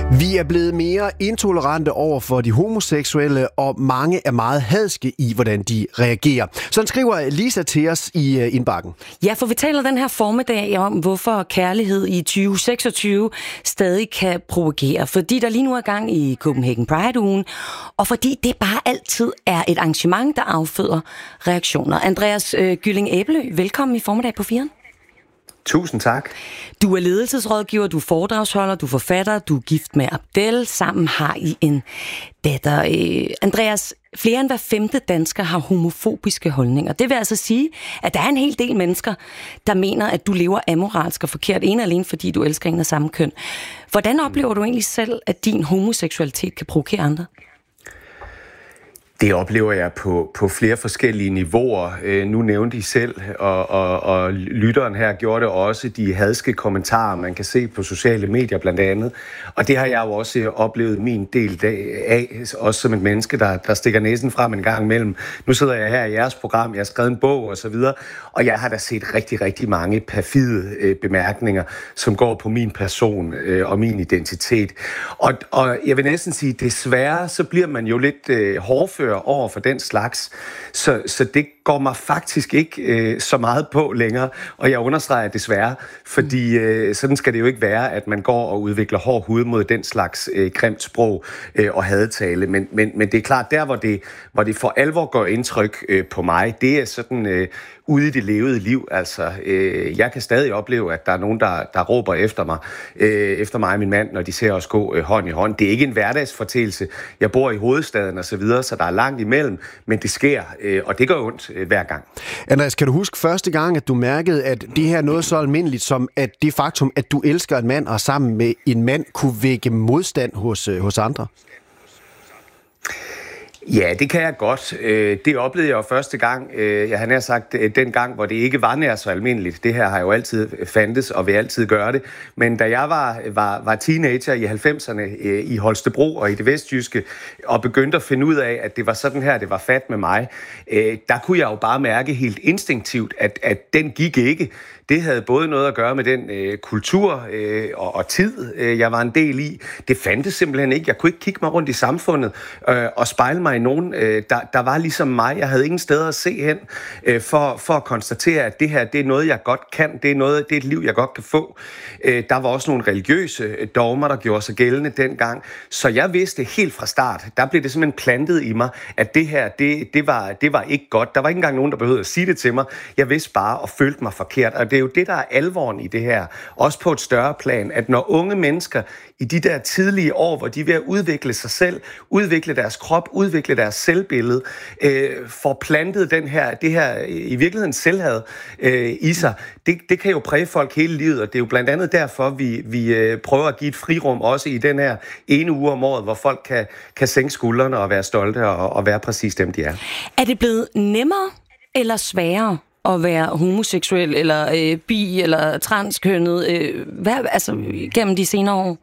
Vi er blevet mere intolerante over for de homoseksuelle, og mange er meget hadske i, hvordan de reagerer. Sådan skriver Lisa til os i indbakken. Ja, for vi taler den her formiddag om, hvorfor kærlighed i 2026 stadig kan provokere. Fordi der lige nu er gang i Copenhagen Pride-ugen, og fordi det bare altid er et arrangement, der afføder reaktioner. Andreas Gylling Æbelø, velkommen i formiddag på 4'eren. Tusind tak. Du er ledelsesrådgiver, du er foredragsholder, du er forfatter, du er gift med Abdel. Sammen har I en datter. Andreas, flere end hver 5. dansker har homofobiske holdninger. Det vil altså sige, at der er en hel del mennesker, der mener, at du lever amoralsk og forkert, ene alene fordi du elsker en af samme køn. Hvordan oplever du egentlig selv, at din homoseksualitet kan provokere andre? Det oplever jeg på flere forskellige niveauer. Nu nævnte I selv, og lytteren her gjorde det også, de hadske kommentarer, man kan se på sociale medier blandt andet. Og det har jeg jo også oplevet min del af, også som et menneske, der stikker næsen frem en gang imellem. Nu sidder jeg her i jeres program, jeg har skrevet en bog og så videre, og jeg har da set rigtig, rigtig mange perfide bemærkninger, som går på min person og min identitet. Og jeg vil næsten sige, desværre, så bliver man jo lidt hårdfør over for den slags, så det går mig faktisk ikke så meget på længere, og jeg understreger desværre, fordi sådan skal det jo ikke være, at man går og udvikler hård hud mod den slags grimt sprog og hadetale, men det er klart, der hvor det for alvor gør indtryk på mig, det er sådan ude i det levede liv. Altså, jeg kan stadig opleve, at der er nogen, der råber efter mig og min mand, når de ser os gå hånd i hånd. Det er ikke en hverdagsfortælse. Jeg bor i hovedstaden og så videre, så der er langt imellem, men det sker, og det gør ondt hver gang. Andreas, kan du huske første gang, at du mærkede, at det her er noget så almindeligt, som at det faktum, at du elsker en mand og sammen med en mand, kunne vække modstand hos andre? Ja, det kan jeg godt. Det oplevede jeg jo første gang, jeg har nær sagt, den gang, hvor det ikke var nær så almindeligt. Det her har jo altid fandtes og vil altid gøre det. Men da jeg var teenager i 90'erne i Holstebro og i det vestjyske, og begyndte at finde ud af, at det var sådan her, det var fat med mig, der kunne jeg jo bare mærke helt instinktivt, at den gik ikke. Det havde både noget at gøre med den kultur og tid, jeg var en del i. Det fandtes simpelthen ikke. Jeg kunne ikke kigge mig rundt i samfundet og spejle mig i nogen, der var ligesom mig. Jeg havde ingen steder at se hen for at konstatere, at det her, det er noget, jeg godt kan. Det er et liv, jeg godt kan få. Der var også nogle religiøse dogmer, der gjorde sig gældende dengang. Så jeg vidste helt fra start, der blev det simpelthen plantet i mig, at det her, det var ikke godt. Der var ikke engang nogen, der behøvede at sige det til mig. Jeg vidste bare og følte mig forkert. Og det er jo det, der er alvoren i det her. Også på et større plan, at når unge mennesker i de der tidlige år, hvor de er ved at udvikle sig selv, udvikle deres krop, udvikle deres selvbillede, får plantet det her i virkeligheden selvhad i sig, det kan jo præge folk hele livet, og det er jo blandt andet derfor, vi prøver at give et frirum også i den her ene uge om året, hvor folk kan sænke skuldrene og være stolte og være præcis dem, de er. Er det blevet nemmere eller sværere at være homoseksuel, eller bi, eller transkønnet, gennem de senere år?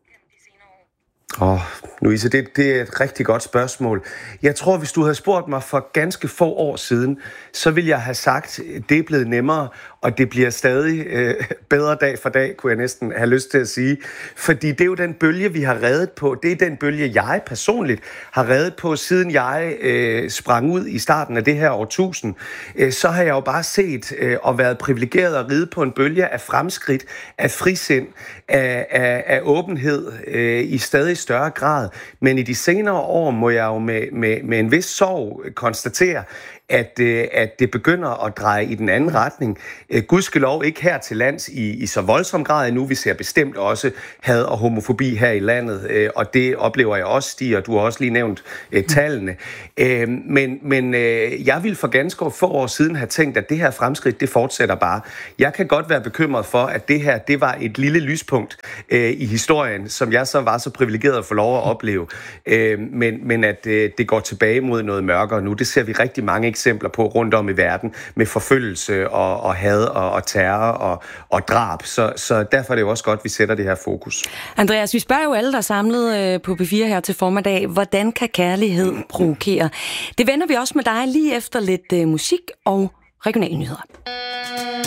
Louise, det er et rigtig godt spørgsmål. Jeg tror, hvis du havde spurgt mig for ganske få år siden, så ville jeg have sagt, at det er blevet nemmere, og det bliver stadig bedre dag for dag, kunne jeg næsten have lyst til at sige. Fordi det er jo den bølge, vi har reddet på. Det er den bølge, jeg personligt har reddet på, siden jeg sprang ud i starten af det her årtusind. Så har jeg jo bare set og været privilegeret at ride på en bølge af fremskridt, af frisind, af åbenhed i stadig større grad. Men i de senere år må jeg jo med en vis sorg konstatere, at det begynder at dreje i den anden retning. Gudskelov ikke her til lands i så voldsom grad endnu. Vi ser bestemt også had og homofobi her i landet, og det oplever jeg også stiger. Du har også lige nævnt tallene. Men jeg ville for ganske få år siden have tænkt, at det her fremskridt, det fortsætter bare. Jeg kan godt være bekymret for, at det her, det var et lille lyspunkt i historien, som jeg så var så privilegeret at få lov at opleve. Men at det går tilbage mod noget mørkere nu. Det ser vi rigtig mange eksempler på rundt om i verden, med forfølgelse og had og terror og drab. Så derfor er det jo også godt, at vi sætter det her fokus. Andreas, vi spørger jo alle, der er samlet på P4 her til formiddag, hvordan kan kærlighed provokere? Det vender vi også med dig lige efter lidt musik og regionale nyheder.